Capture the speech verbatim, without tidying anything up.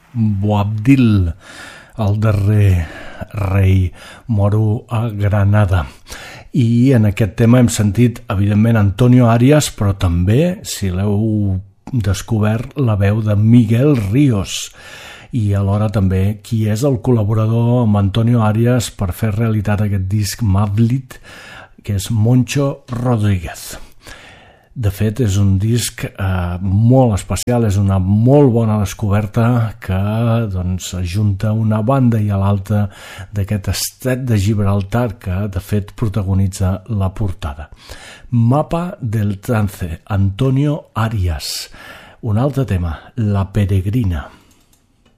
Boabdil, el darrer rei moro a Granada. I en aquest tema hem sentit, evidentment, Antonio Arias, però també, si l'heu descobert, la veu de Miguel Ríos. I alhora també qui és el col·laborador amb Antonio Arias per fer realitat aquest disc Mavlit, que és Moncho Rodríguez. De fet, és un disc eh, molt especial, és una molt bona descoberta que doncs, ajunta una banda i a l'altra d'aquest estret de Gibraltar que, de fet, protagonitza la portada. Mapa del Trance, Antonio Arias. Un altre tema, La Peregrina.